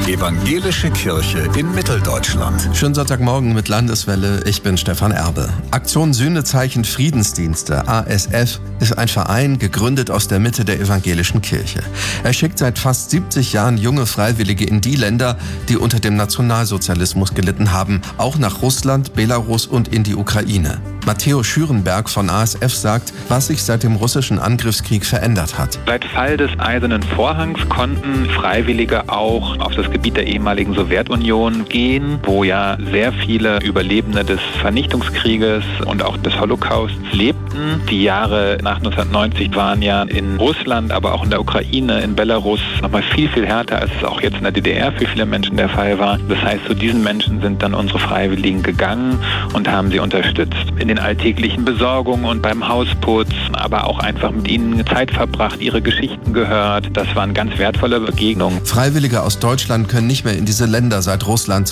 Evangelische Kirche in Mitteldeutschland. Schönen Sonntagmorgen mit Landeswelle. Ich bin Stefan Erbe. Aktion Sühnezeichen Friedensdienste, ASF, ist ein Verein, gegründet aus der Mitte der evangelischen Kirche. Er schickt seit fast 70 Jahren junge Freiwillige in die Länder, die unter dem Nationalsozialismus gelitten haben, auch nach Russland, Belarus und in die Ukraine. Matteo Schürenberg von ASF sagt, was sich seit dem russischen Angriffskrieg verändert hat. Seit Fall des Eisernen Vorhangs konnten Freiwillige auch auf das Gebiet der ehemaligen Sowjetunion gehen, wo ja sehr viele Überlebende des Vernichtungskrieges und auch des Holocausts lebten. Die Jahre nach 1990 waren ja in Russland, aber auch in der Ukraine, in Belarus nochmal viel, viel härter, als es auch jetzt in der DDR für viele Menschen der Fall war. Das heißt, zu diesen Menschen sind dann unsere Freiwilligen gegangen und haben sie unterstützt. In den alltäglichen Besorgungen und beim Hausputz, aber auch einfach mit ihnen Zeit verbracht, ihre Geschichten gehört. Das waren ganz wertvolle Begegnungen. Freiwillige aus Deutschland können nicht mehr in diese Länder, seit Russland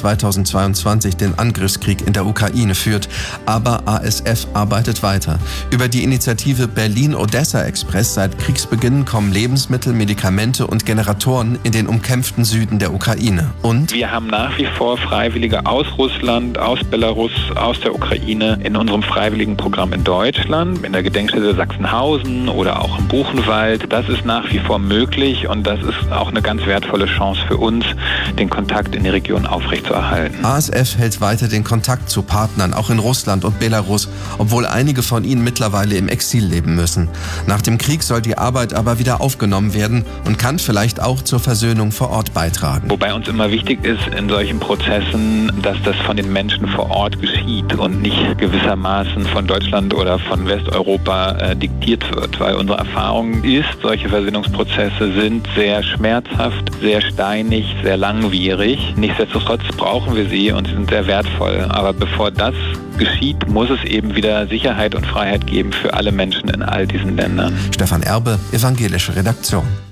2022 den Angriffskrieg in der Ukraine führt. Aber ASF arbeitet weiter. Über die Initiative Berlin-Odessa-Express seit Kriegsbeginn kommen Lebensmittel, Medikamente und Generatoren in den umkämpften Süden der Ukraine. Und wir haben nach wie vor Freiwillige aus Russland, aus Belarus, aus der Ukraine in unserem Freiwilligenprogramm in Deutschland, in der Gedenkstätte Sachsenhausen oder auch im Buchenwald. Das ist nach wie vor möglich und das ist auch eine ganz wertvolle Chance für uns, den Kontakt in die Region aufrechtzuerhalten. ASF hält weiter den Kontakt zu Partnern, auch in Russland und Belarus, obwohl einige von ihnen mittlerweile im Exil leben müssen. Nach dem Krieg soll die Arbeit aber wieder aufgenommen werden und kann vielleicht auch zur Versöhnung vor Ort beitragen. Wobei uns immer wichtig ist in solchen Prozessen, dass das von den Menschen vor Ort geschieht und nicht gewissermaßen von Deutschland oder von Westeuropa diktiert wird, weil unsere Erfahrung ist, solche Versöhnungsprozesse sind sehr schmerzhaft, sehr steinig, sehr langwierig. Nichtsdestotrotz brauchen wir sie und sie sind sehr wertvoll. Aber bevor das geschieht, muss es eben wieder Sicherheit und Freiheit geben für alle Menschen in all diesen Ländern. Stefan Erbe, Evangelische Redaktion.